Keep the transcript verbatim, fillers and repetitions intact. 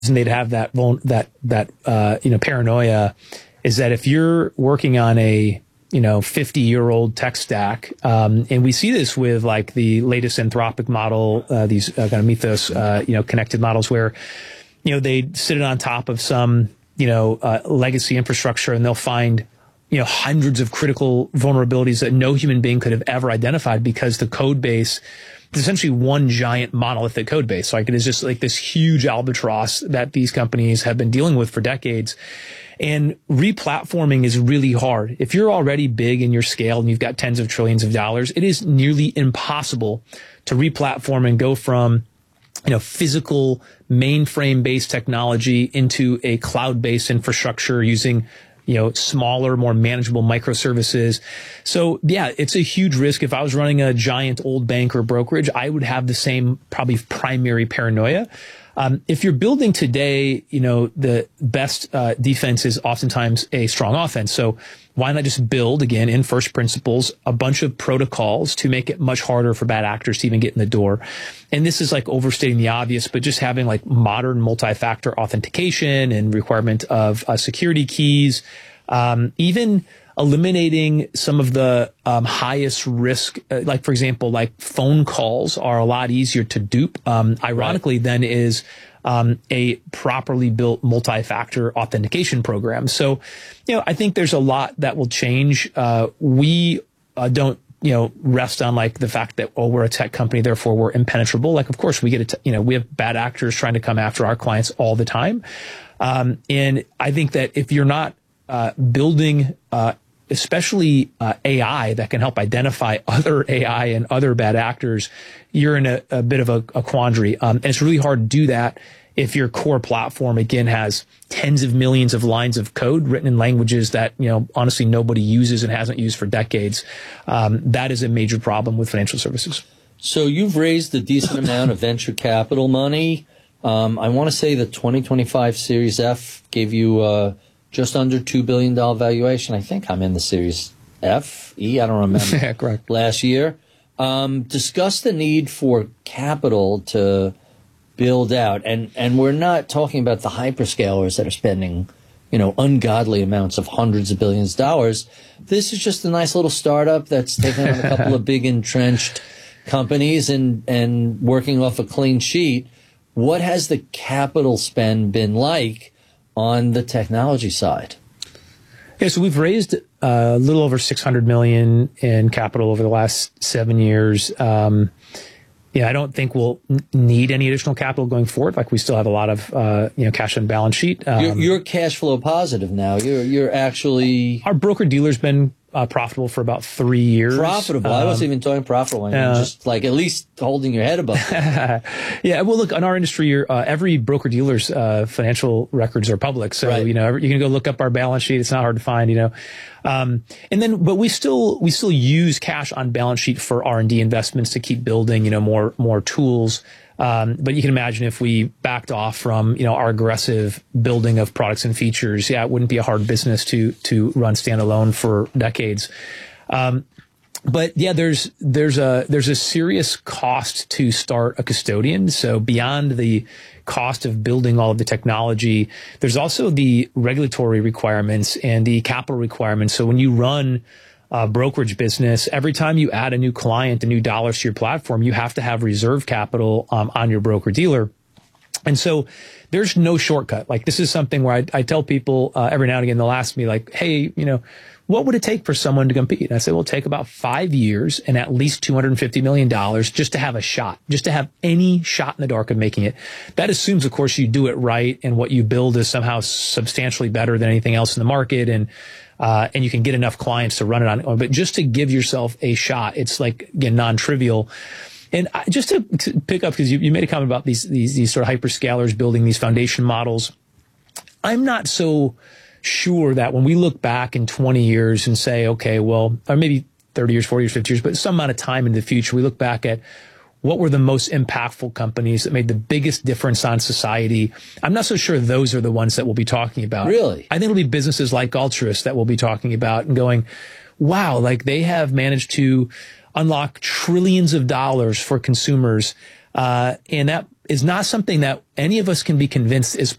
they'd have that vul- that that uh, you know paranoia is that if you're working on a you know fifty year old tech stack, um, and we see this with like the latest Anthropic model, uh, these uh, kind of Mythos uh, you know connected models where you know they sit it on top of some you know uh, legacy infrastructure, and they'll find you know hundreds of critical vulnerabilities that no human being could have ever identified because the code base. It's essentially one giant monolithic code base. Like it is just like this huge albatross that these companies have been dealing with for decades. And replatforming is really hard. If you're already big in your scale and you've got tens of trillions of dollars, it is nearly impossible to replatform and go from you know, physical mainframe-based technology into a cloud-based infrastructure using you know, smaller, more manageable microservices. So yeah, it's a huge risk. If I was running a giant old bank or brokerage, I would have the same probably primary paranoia. Um, if you're building today, you know, the best uh, defense is oftentimes a strong offense. So why not just build, again, in first principles, a bunch of protocols to make it much harder for bad actors to even get in the door? And this is like overstating the obvious, but just having like modern multi-factor authentication and requirement of uh, security keys, um, even eliminating some of the um, highest risk, uh, like, for example, like phone calls are a lot easier to dupe, um, ironically, right. than is um, a properly built multi-factor authentication program. So, you know, I think there's a lot that will change. Uh, we uh, don't, you know, rest on like the fact that, oh, we're a tech company, therefore we're impenetrable. Like, of course, we get it, you know, we have bad actors trying to come after our clients all the time. Um, and I think that if you're not uh, building, uh, especially uh, A I that can help identify other A I and other bad actors, you're in a, a bit of a, a quandary. Um, and it's really hard to do that if your core platform, again, has tens of millions of lines of code written in languages that, you know, honestly, nobody uses and hasn't used for decades. Um, that is a major problem with financial services. So you've raised a decent amount of venture capital money. Um, I want to say the twenty twenty-five Series F gave you uh, just under two billion dollars valuation. I think I'm in the Series F, E, I don't remember. Yeah, correct. Last year. Um, discuss the need for capital to build out. And, and we're not talking about the hyperscalers that are spending, you know, ungodly amounts of hundreds of billions of dollars. This is just a nice little startup that's taking on a couple of big entrenched companies and, and working off a clean sheet. What has the capital spend been like on the technology side? Yeah, so we've raised uh, a little over six hundred million dollars in capital over the last seven years. Um, yeah, I don't think we'll n- need any additional capital going forward. Like we still have a lot of uh, you know cash on balance sheet. Um, you're, you're cash flow positive now. You're you're actually our broker dealer's been uh, profitable for about three years. Profitable. Um, I wasn't even talking profitable. I mean, uh, just like at least holding your head above it. Yeah. Well, look, in our industry, uh, every broker dealer's uh, financial records are public. So, right. you know, you can go look up our balance sheet. It's not hard to find, you know. Um, and then, but we still, we still use cash on balance sheet for R and D investments to keep building, you know, more, more tools. Um, but you can imagine if we backed off from, you know, our aggressive building of products and features, yeah, it wouldn't be a hard business to, to run standalone for decades. Um, but yeah, there's, there's a, there's a serious cost to start a custodian. So beyond the cost of building all of the technology, there's also the regulatory requirements and the capital requirements. So when you run Uh, brokerage business, every time you add a new client, a new dollars to your platform, you have to have reserve capital um, on your broker dealer. And so there's no shortcut. Like this is something where I, I tell people uh, every now and again, they'll ask me like, hey, you know, what would it take for someone to compete? And I say, well, it'll take about five years and at least two hundred fifty million dollars just to have a shot, just to have any shot in the dark of making it. That assumes, of course, you do it right and what you build is somehow substantially better than anything else in the market. And Uh, and you can get enough clients to run it on. But just to give yourself a shot, it's like, again, non-trivial. And I, just to, to pick up, because you, you made a comment about these, these, these sort of hyperscalers building these foundation models. I'm not so sure that when we look back in twenty years and say, okay, well, or maybe thirty years, forty years, fifty years, but some amount of time in the future, we look back at what were the most impactful companies that made the biggest difference on society. I'm not so sure those are the ones that we'll be talking about. Really? I think it'll be businesses like Altruist that we'll be talking about and going, wow, like they have managed to unlock trillions of dollars for consumers. Uh, and that is not something that any of us can be convinced is